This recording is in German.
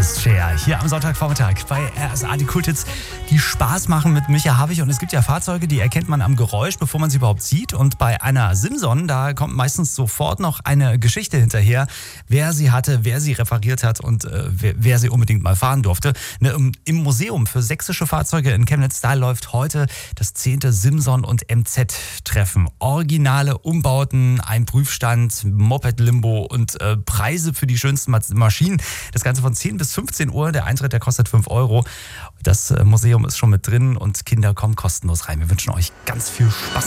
ist Cher hier am Sonntagvormittag bei RSA, die Kulthits, die Spaß machen mit Micha Havig. Und es gibt ja Fahrzeuge, die erkennt man am Geräusch, bevor man sie überhaupt sieht. Und bei einer Simson, da kommt meistens sofort noch eine Geschichte hinterher, wer sie hatte, wer sie repariert hat und wer sie unbedingt mal fahren durfte. Im Museum für sächsische Fahrzeuge in Chemnitz, da läuft heute das 10. Simson und MZ-Treffen. Originale Umbauten, ein Prüfstand, Moped-Limbo und Preise für die schönsten Maschinen. Das Ganze von 10 bis 15 Uhr. Der Eintritt, der kostet 5 Euro. Das Museum ist schon mit drin und Kinder kommen kostenlos rein. Wir wünschen euch ganz viel Spaß.